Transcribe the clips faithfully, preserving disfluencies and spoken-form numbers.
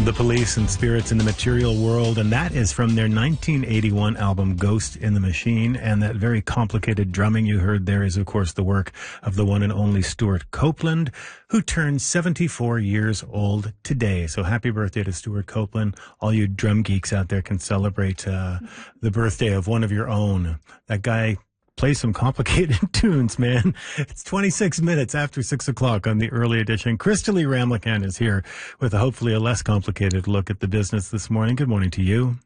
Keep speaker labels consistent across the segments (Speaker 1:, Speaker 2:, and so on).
Speaker 1: The Police and Spirits in the Material World, and that is from their nineteen eighty-one album Ghost in the Machine. And that very complicated drumming you heard there is, of course, the work of the one and only Stuart Copeland, who turned seventy-four years old today. So happy birthday to Stuart Copeland. All you drum geeks out there can celebrate uh, the birthday of one of your own. That guy play some complicated tunes, man. It's twenty-six minutes after six o'clock on the early edition. Crystalie Ramlakan is here with a, hopefully a less complicated look at the business this morning. Good morning to you.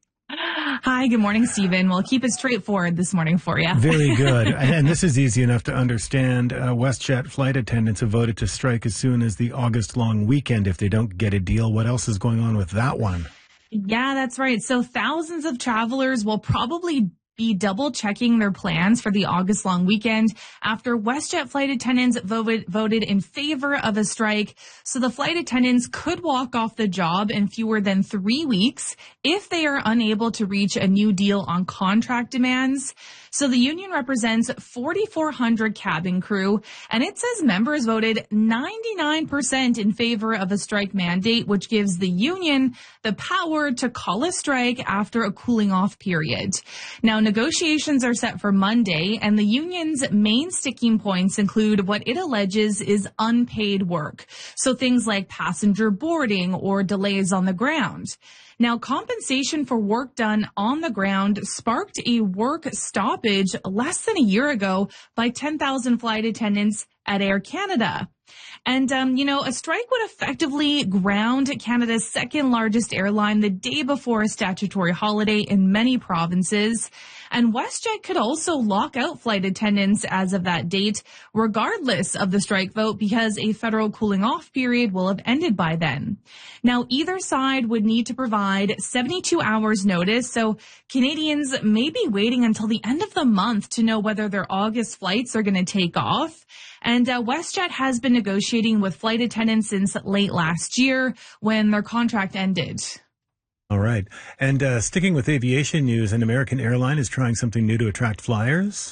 Speaker 2: Hi, good morning, Stephen. We'll keep it straightforward this morning for you.
Speaker 1: Very good. And this is easy enough to understand. Uh, WestJet flight attendants have voted to strike as soon as the August long weekend if they don't get a deal. What else is going on with that one?
Speaker 2: Yeah, that's right. So thousands of travelers will probably be double checking their plans for the August long weekend after WestJet flight attendants voted, voted in favor of a strike. So the flight attendants could walk off the job in fewer than three weeks if they are unable to reach a new deal on contract demands. So the union represents forty-four hundred cabin crew, and it says members voted ninety-nine percent in favor of a strike mandate, which gives the union the power to call a strike after a cooling off period. Now, negotiations are set for Monday, and the union's main sticking points include what it alleges is unpaid work. So things like passenger boarding or delays on the ground. Now, compensation for work done on the ground sparked a work stoppage less than a year ago by ten thousand flight attendants at Air Canada. And, um, you know, a strike would effectively ground Canada's second largest airline the day before a statutory holiday in many provinces. And WestJet could also lock out flight attendants as of that date, regardless of the strike vote, because a federal cooling off period will have ended by then. Now, either side would need to provide seventy-two hours notice, so Canadians may be waiting until the end of the month to know whether their August flights are going to take off. And uh, WestJet has been negotiating with flight attendants since late last year when their contract ended.
Speaker 1: All right. And uh, sticking with aviation news, an American airline is trying something new to attract flyers.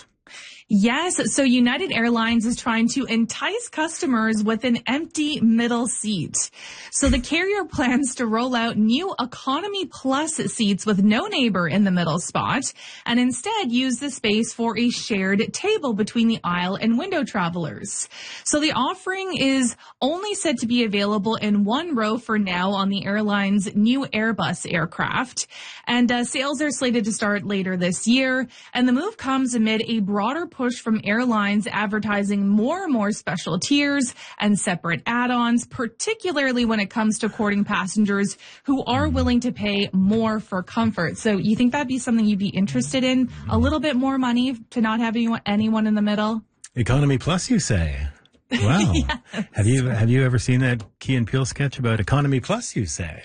Speaker 2: Yes. So United Airlines is trying to entice customers with an empty middle seat. So the carrier plans to roll out new Economy Plus seats with no neighbor in the middle spot and instead use the space for a shared table between the aisle and window travelers. So the offering is only said to be available in one row for now on the airline's new Airbus aircraft. And uh, sales are slated to start later this year. And the move comes amid a broader push from airlines advertising more and more special tiers and separate add-ons, particularly when it comes to courting passengers who are willing to pay more for comfort. So you think that'd be something you'd be interested in? A little bit more money to not have anyone, anyone in the middle?
Speaker 1: Economy Plus, you say? Wow. Yes. Have you have you ever seen that Key and Peele sketch about Economy Plus, you say?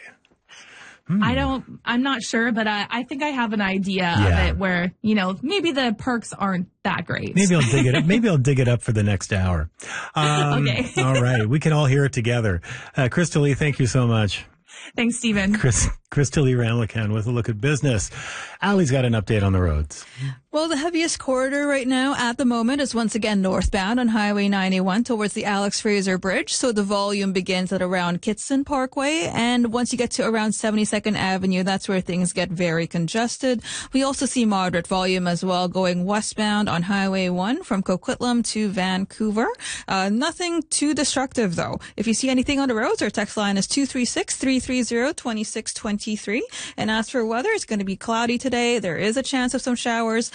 Speaker 2: Hmm. I don't, I'm not sure, but I, I think I have an idea
Speaker 1: yeah.
Speaker 2: of it where, you know, maybe the perks aren't that great.
Speaker 1: Maybe I'll dig it up. Maybe I'll dig it up for the next hour. Um,
Speaker 2: okay.
Speaker 1: All right. We can all hear it together. Uh, Crystalie, thank you so much.
Speaker 2: Thanks, Stephen.
Speaker 1: Chris, Crystalie Ramlakan with a look at business. Ali's got an update on the roads.
Speaker 3: Well, the heaviest corridor right now at the moment is once again northbound on Highway ninety-one towards the Alex Fraser Bridge. So the volume begins at around Kitson Parkway. And once you get to around seventy-second Avenue, that's where things get very congested. We also see moderate volume as well going westbound on Highway one from Coquitlam to Vancouver. Uh, nothing too destructive, though. If you see anything on the roads, our text line is two three six, three three zero, two six two three. And as for weather, it's going to be cloudy today. There is a chance of some showers.